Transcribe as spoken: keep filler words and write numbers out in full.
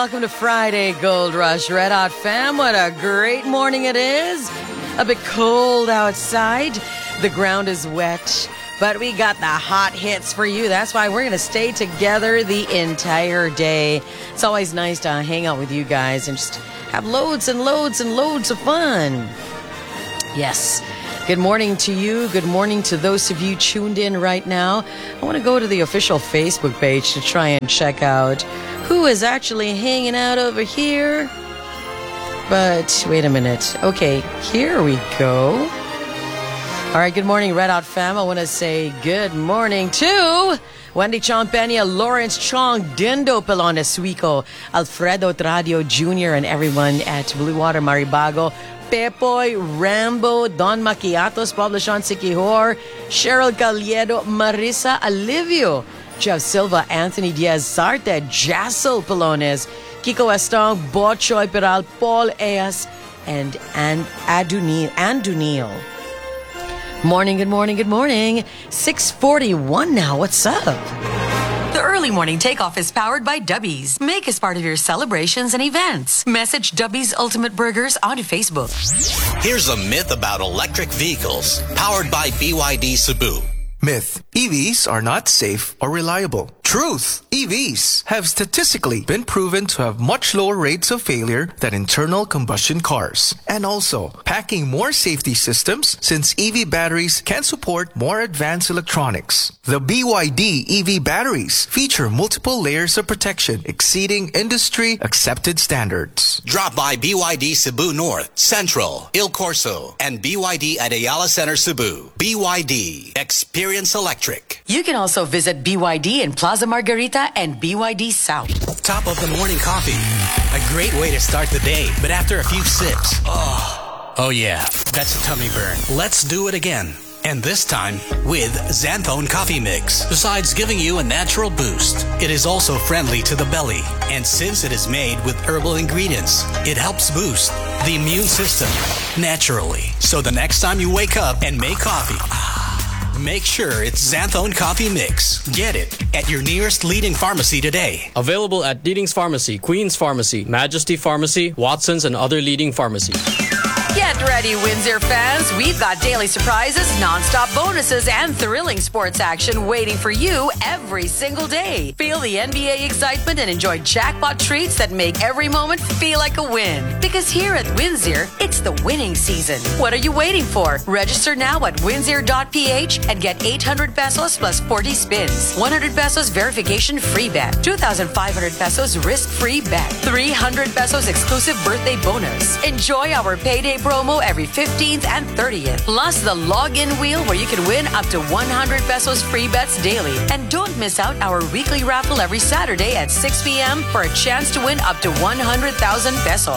welcome to Friday Gold Rush. Red Hot fam, what a great morning it is. A bit cold outside. The ground is wet, but we got the hot hits for you. That's why we're going to stay together the entire day. It's always nice to hang out with you guys and just have loads and loads and loads of fun. Yes. Good morning to you. Good morning to those of you tuned in right now. I want to go to the official Facebook page to try and check out who is actually hanging out over here. But wait a minute. Okay, here we go. All right, good morning, Red Hot fam. I want to say good morning to Wendy Chong Peña, Lawrence Chong, Dindo Pelones Suico, Alfredo Tradio Junior, and everyone at Blue Water Maribago, Pepoy, Rambo, Don Maquiatos, Pablo Sean Sikihor, Cheryl Caliedo, Marisa Alivio, Jeff Silva, Anthony Diaz Sarte, Jassel Pelones, Kiko Estong, Bochoy Peral, Paul Eas, and and Adunil. Andunil. Morning, good morning, good morning. six forty-one now. What's up? The early morning takeoff is powered by Dubbies. Make us part of your celebrations and events. Message Dubbies Ultimate Burgers on Facebook. Here's a myth about electric vehicles, powered by B Y D Cebu. Myth: E Vs are not safe or reliable. Truth: E Vs have statistically been proven to have much lower rates of failure than internal combustion cars. And also, packing more safety systems since E V batteries can support more advanced electronics. The B Y D E V batteries feature multiple layers of protection exceeding industry accepted standards. Drop by B Y D Cebu North, Central, Il Corso, and B Y D at Ayala Center Cebu. B Y D. Experience electric. You can also visit B Y D in Plaza Margarita and B Y D South. Top of the morning coffee. A great way to start the day, but after a few sips, oh, oh yeah, that's a tummy burn. Let's do it again. And this time with Xanthone Coffee Mix. Besides giving you a natural boost, it is also friendly to the belly. And since it is made with herbal ingredients, it helps boost the immune system naturally. So the next time you wake up and make coffee, make sure it's Xanthone Coffee Mix. Get it at your nearest leading pharmacy today. Available at Leading's Pharmacy, Queen's Pharmacy, Majesty Pharmacy, Watson's, and other leading pharmacies. Get ready, Windsor fans. We've got daily surprises, non-stop bonuses, and thrilling sports action waiting for you every single day. Feel the N B A excitement and enjoy jackpot treats that make every moment feel like a win. Because here at Windsor, it's the winning season. What are you waiting for? Register now at windsor dot p h and get eight hundred pesos plus forty spins, one hundred pesos verification free bet, two thousand five hundred pesos risk-free bet, three hundred pesos exclusive birthday bonus. Enjoy our payday promo every fifteenth and thirtieth. Plus the login wheel where you can win up to one hundred pesos free bets daily. And don't miss out our weekly raffle every Saturday at six p.m. for a chance to win up to one hundred thousand pesos.